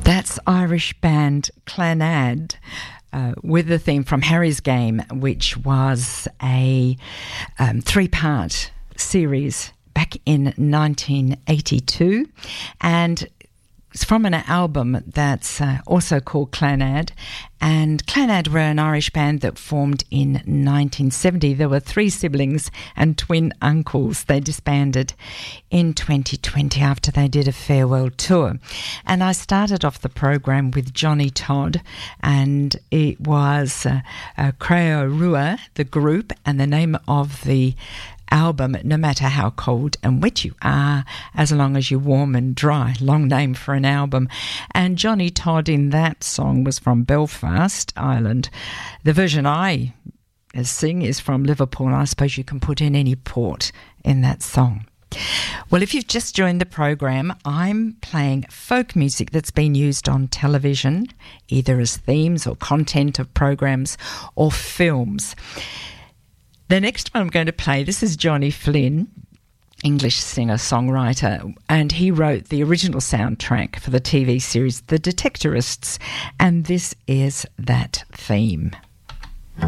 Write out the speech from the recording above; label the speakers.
Speaker 1: That's Irish band Clannad with the theme from Harry's Game, which was a three-part series back in 1982, and it's from an album that's also called Clannad. And Clannad were an Irish band that formed in 1970. There were three siblings and twin uncles. They disbanded in 2020 after they did a farewell tour. And I started off the program with Johnny Todd, and it was Creo Rua, the group, and the name of the album, No Matter How Cold and Wet You Are, As Long As You're Warm and Dry. Long name for an album. And Johnny Todd in that song was from Belfast, Ireland. The version I sing is from Liverpool, and I suppose you can put in any port in that song. Well, if you've just joined the program, I'm playing folk music that's been used on television, either as themes or content of programs or films. The next one I'm going to play, this is Johnny Flynn, English singer-songwriter, and he wrote the original soundtrack for the TV series The Detectorists, and this is that theme.